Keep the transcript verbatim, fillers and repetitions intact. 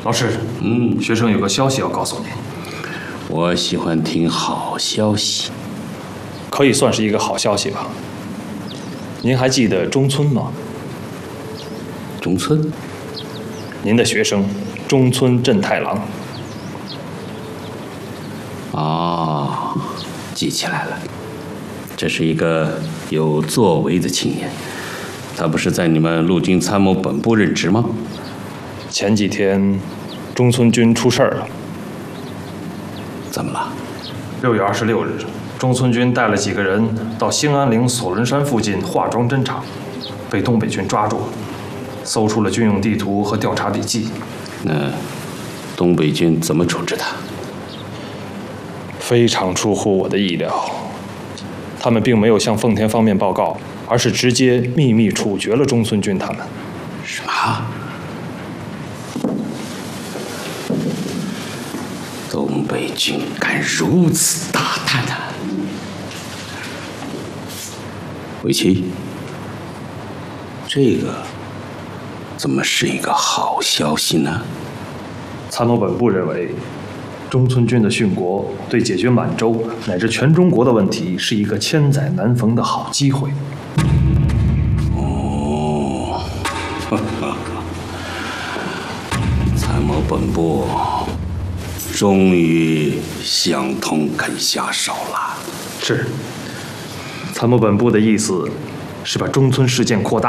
老师， 嗯， 学生有个消息要告诉您， 我喜欢听好消息。 可以算是一个好消息吧。您还记得中村吗？ 中村， 您的学生中村正太郎。 啊，记起来了，这是一个有作为的青年。他不是在你们陆军参谋本部任职吗？ 前几天，中村君出事儿了。 怎么了？ 六月二十六日，中村君带了几个人到兴安岭索伦山附近化妆侦察，被东北军抓住了，搜出了军用地图和调查笔记。 那东北军怎么处置他？ 非常出乎我的意料，他们并没有向奉天方面报告，而是直接秘密处决了中村君他们。 什么？东北军敢如此大胆啊！尾崎，这个怎么是一个好消息呢？ 参谋本部认为，中村君的殉国对解决满洲乃至全中国的问题是一个千载难逢的好机会。 哦，哈哈，参谋本部终于相同肯下手了。 是，参谋本部的意思是把中村事件扩大。